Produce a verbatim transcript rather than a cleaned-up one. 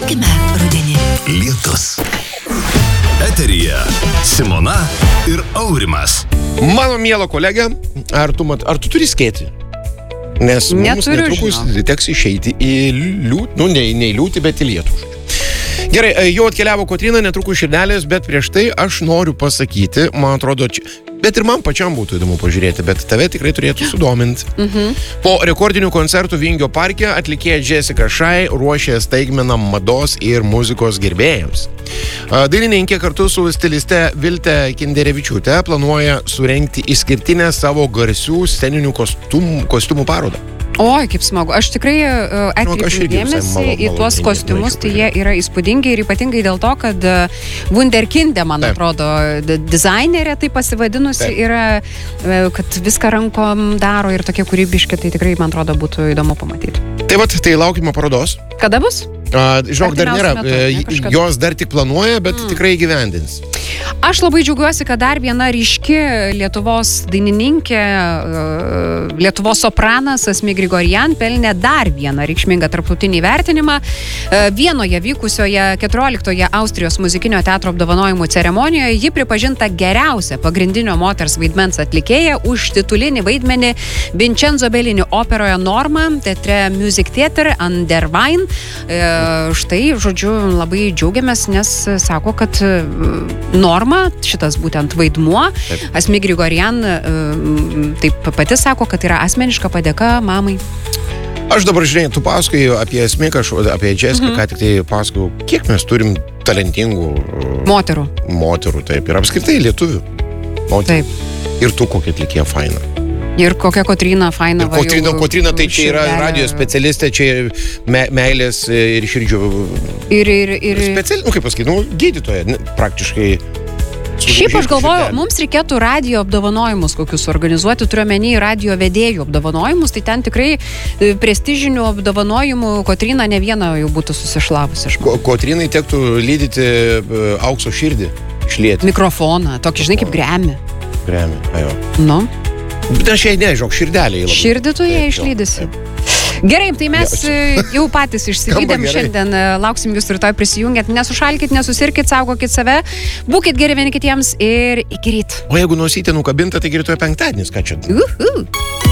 Šveskime rudenį. Lietus. Eteryje Simona ir Aurimas. Mano mielo kolegė, ar tu, mat, ar tu turi skėti? Nes mums Neturiu, netrukus žinau. teks išeiti į liūtį, nu ne, ne į liūtį, bet į lietų. Gerai, jau atkeliavo Kotryna, netrukus širdelės, bet prieš tai aš noriu pasakyti, man atrodo, čia, bet ir man pačiam būtų įdomu pažiūrėti, bet tave tikrai turėtų sudominti. Mhm. Po rekordinių koncertų Vingio parke atlikėja Jessica Shy ruošė staigmeną mados ir muzikos gerbėjams. Dainininkė kartu su stiliste Vilte Kinderevičiūte planuoja surengti išskirtinę savo garsių sceninių kostiumų, kostiumų parodą. Oi, kaip smagu. Aš tikrai uh, atkreipiu dėmesį į tuos kostiumus, tai jie yra įspūdingi ir ypatingai dėl to, kad uh, Wunderkinde, man Taip. atrodo, d- dizainerė taip pasivadinusi Taip. yra, uh, kad viską rankom daro ir tokie kūrybiški, tai tikrai, man atrodo, būtų įdomu pamatyti. Tai vat, tai laukime parodos. Kada bus? A, žinok, dar nėra, Artimiausiu metu, ne, kažkada. jos dar tik planuoja, bet mm. tikrai įgyvendins. Aš labai džiaugiuosi, kad dar viena ryški Lietuvos dainininkė, uh, Lietuvos sopranas Asmik Grigorian pelnė dar vieną reikšmingą tarptautinį vertinimą. Uh, Vienoje vykusioje keturioliktoje Austrijos muzikinio teatro apdovanojimų ceremonijoje ji pripažinta geriausia pagrindinio moters vaidmens atlikėja už titulinį vaidmenį Vincenzo Bellini operoje Norma, teatre Music Theatre an der Wein. Uh, štai, žodžiu, labai džiaugiamės, nes sako, kad uh, Norma, šitas būtent vaidmuo, taip. Asmik Grigorian uh, taip pati sako, kad yra asmeniška padėka mamai. Aš dabar, žinai, tu pasakoji apie Asmik, aš apie Jessica, mm-hmm. ką tik tai pasakojau, kiek mes turim talentingų uh, Moterų. moterų, taip, ir apskritai lietuvių moterų. Taip. Ir tu kokia atlikėja faina. Ir kokia Kotryna faina. Ir Kotryna, Kotryna tai čia yra radio specialistė, čia me, meilės ir širdžių. Ir, ir, ir... Speciali, nu kaip pasakyti, nu, gydytoja, ne, praktiškai. Šiaip aš galvoju, mums reikėtų radio apdovanojimus kokius organizuoti, turiu menį radio vedėjų apdovanojimus, tai ten tikrai prestižinių apdovanojimų Kotryna ne vieną jau būtų susišlavusi. Ko, Kotrynai tektų lydyti aukso širdį, šlieti. Mikrofoną, tokį, žinai, kaip Grammy. Grammy, ajo. Nu. Bet aš jai nežinok, širdelė. Širdį tu ją išlydysi. Gerai, tai mes jau patys išsilydėm šiandien, lauksim jūs rytoj prisijungėt, nesušalkit, nesusirkit, saugokit save, būkit geri vieni kitiems ir iki ryt. O jeigu nosytė nukabinta, tai rytoj penktadienis, ką čia? Uhu.